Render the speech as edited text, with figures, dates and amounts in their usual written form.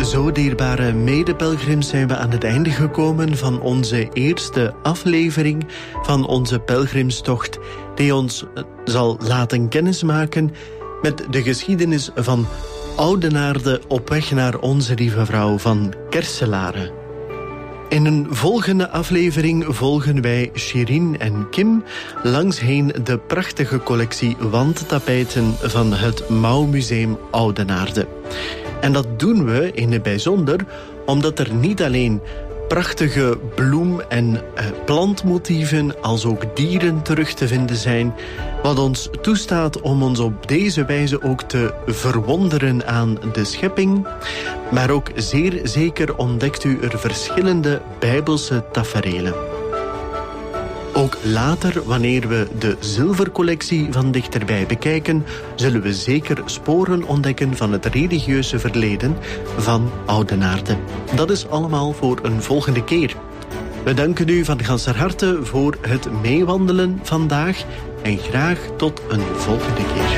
Zo dierbare medepelgrims zijn we aan het einde gekomen van onze eerste aflevering van onze pelgrimstocht, die ons zal laten kennismaken met de geschiedenis van Oudenaarde op weg naar Onze Lieve Vrouw van Kerselare. In een volgende aflevering volgen wij Shirin en Kim langsheen de prachtige collectie wandtapijten van het Mouwmuseum Oudenaarde. En dat doen we in het bijzonder omdat er niet alleen prachtige bloem- en plantmotieven als ook dieren terug te vinden zijn, wat ons toestaat om ons op deze wijze ook te verwonderen aan de schepping. Maar ook zeer zeker ontdekt u er verschillende Bijbelse taferelen. Ook later, wanneer we de zilvercollectie van dichterbij bekijken, zullen we zeker sporen ontdekken van het religieuze verleden van Oudenaarde. Dat is allemaal voor een volgende keer. We danken u van ganser harte voor het meewandelen vandaag en graag tot een volgende keer.